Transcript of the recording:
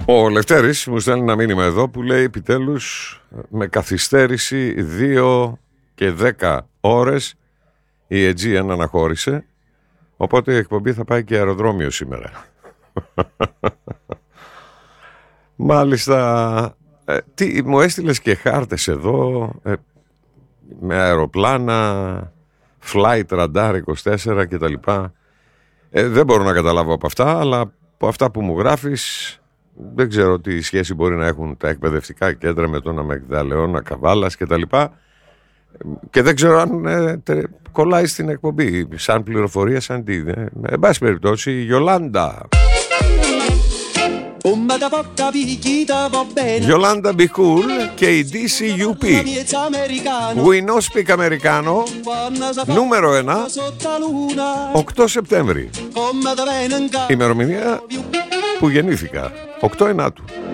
Ο Λευτέρης μου στέλνει ένα μήνυμα εδώ που λέει επιτέλους με καθυστέρηση 2 και 10 ώρες η Aegean αναχώρησε, οπότε η εκπομπή θα πάει και αεροδρόμιο σήμερα. Μάλιστα, μου έστειλες και χάρτες εδώ με αεροπλάνα, flight radar 24 κτλ. Δεν μπορώ να καταλάβω από αυτά, αλλά από αυτά που μου γράφεις δεν ξέρω τι σχέση μπορεί να έχουν τα εκπαιδευτικά κέντρα με τον Αμυγδαλεώνα Καβάλας κτλ. Και δεν ξέρω αν κολλάει στην εκπομπή σαν πληροφορία, σαν τι. Εν πάση περιπτώσει, η Γιολάντα. Γιολάντα Be Cool και η DCUP. We know speak Americano. Νούμερο 1, 8 Σεπτέμβρη. Ημερομηνία που γεννήθηκα, 8 Ενάτου.